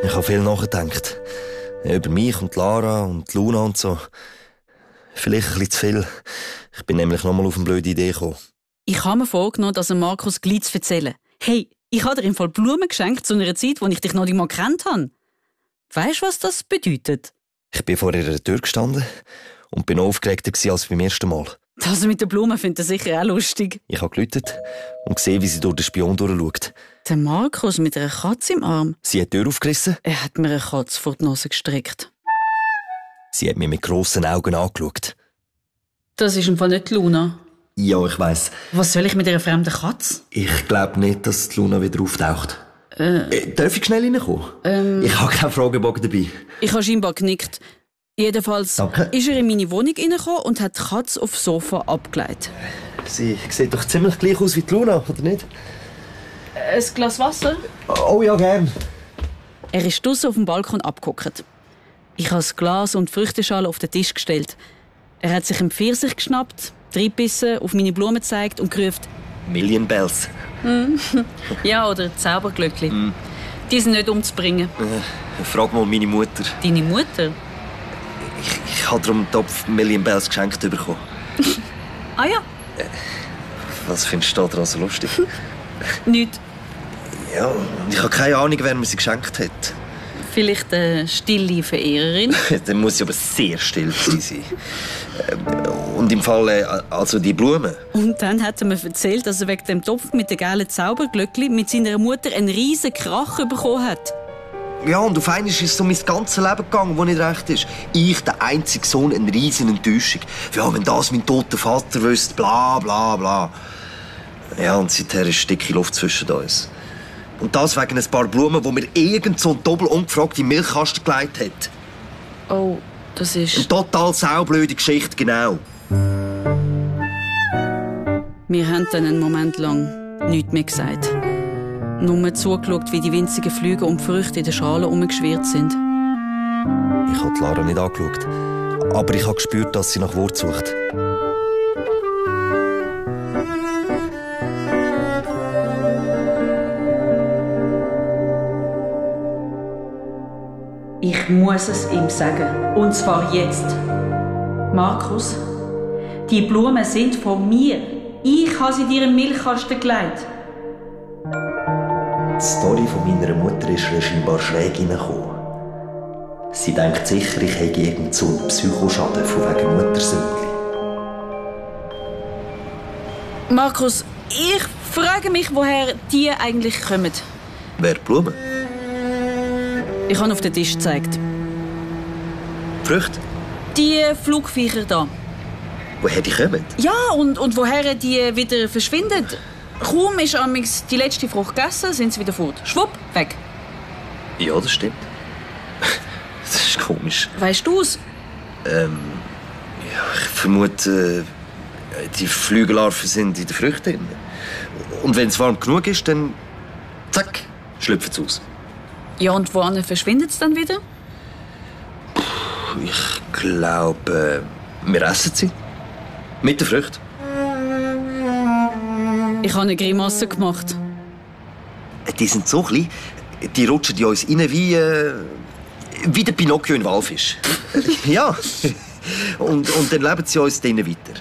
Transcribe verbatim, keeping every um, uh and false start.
Ich habe viel nachgedacht. Über mich und Lara und Luna und so. Vielleicht ein bisschen zu viel. Ich bin nämlich noch mal auf eine blöde Idee gekommen. Ich habe mir vorgenommen, das Markus gleich zu erzählen. Hey, ich habe dir im Fall Blumen geschenkt zu einer Zeit, wo ich dich noch nicht mal gekannt habe. Weisst du, was das bedeutet? Ich bin vor ihrer Tür gestanden und bin noch aufgeregter als beim ersten Mal. Das mit den Blumen findet er sicher auch lustig. Ich habe geläutet und gesehen, wie sie durch den Spion durchschaut. Der Markus mit einer Katze im Arm. Sie hat die Tür aufgerissen. Er hat mir eine Katze vor die Nase gestreckt. Sie hat mich mit grossen Augen angeschaut. Das ist im Fall nicht Luna. Ja, ich weiss. Was soll ich mit einer fremden Katze? Ich glaube nicht, dass die Luna wieder auftaucht. Äh, äh, darf ich schnell reinkommen? Ähm, ich habe keinen Fragebogen dabei. Ich habe scheinbar genickt. Jedenfalls Danke. ist er in meine Wohnung reingekommen und hat die Katze aufs Sofa abgelegt. Sie sieht doch ziemlich gleich aus wie die Luna, oder nicht? Ein Glas Wasser? Oh ja, gern. Er ist draussen auf dem Balkon abgehockt. Ich habe das Glas und die Früchteschale auf den Tisch gestellt. Er hat sich einen Pfirsich geschnappt, reingebissen, auf meine Blumen gezeigt und gerufen: Million Bells. Mm. Ja, oder Zauberglöckli. Mm. Die sind nicht umzubringen. Äh, frag mal meine Mutter. Deine Mutter? Ich, ich habe darum einen Topf Million Bells geschenkt bekommen. Ah ja? Äh, was findest du daran so lustig? Nichts. Ja, ich habe keine Ahnung, wer mir sie geschenkt hat. Vielleicht eine stille Verehrerin? Dann muss sie aber sehr still sein. Und im Fall, also die Blumen. Und dann hat er mir erzählt, dass er wegen dem Topf mit den gelben Zauberglöckli mit seiner Mutter einen riesen Krach bekommen hat. Ja, und auf einmal ist es so mein ganzes Leben gegangen, wo nicht recht ist. Ich, der einzige Sohn, eine riesen Enttäuschung. Ja, wenn das mein toter Vater wüsste, bla bla bla. Ja, und seither ist dicke Luft zwischen uns. Und das wegen ein paar Blumen, die mir irgend so ein doppel ungefragt in den Milchkasten gelegt hat. Oh, das ist... Eine total saublöde Geschichte, genau. Wir haben dann einen Moment lang nichts mehr gesagt. Nur zugeschaut, wie die winzigen Flüge um die Früchte in der Schale herumgeschwirrt sind. Ich habe Lara nicht angeschaut. Aber ich habe gespürt, dass sie nach Wort sucht. Ich muss es ihm sagen. Und zwar jetzt. Markus, die Blumen sind von mir. Ich habe sie dir im Milchkasten gelegt. Die Story von meiner Mutter ist ihr scheinbar schräg hineingekommen. Sie denkt sicher, ich hätte irgend so einen Psychoschaden von wegen Muttersündli. Markus, ich frage mich, woher die eigentlich kommen. Wer Blumen? Ich habe auf den Tisch gezeigt. Früchte? Die Flugviecher da. Woher die kommen? Ja, und, und woher die wieder verschwinden. Kaum ist amigs die letzte Frucht gegessen, sind sie wieder fort. Schwupp, weg. Ja, das stimmt. Das ist komisch. Weißt du's? Ähm, ja, ich vermute, äh, die Flügellarven sind in den Früchten drin. Und wenn es warm genug ist, dann zack, schlüpfen sie aus. Ja, und wohin verschwindet es dann wieder? Ich glaube, wir essen sie. Mit der Frucht. Ich habe eine Grimasse gemacht. Die sind so klein, die rutschen in uns rein wie, äh, wie der Pinocchio in Walfisch. Ja. Und, und dann leben sie uns drinnen weiter.